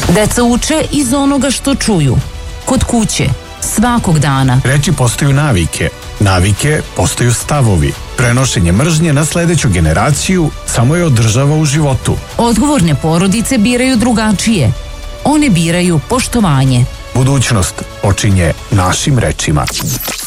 Deca uče iz onoga što čuju. Kod kuće, svakog dana. Reči postaju navike, navike postaju stavovi. Prenošenje mržnje na sledeću generaciju samo je održava u životu. Odgovorne porodice biraju drugačije. One biraju poštovanje. Budućnost počinje našim rečima.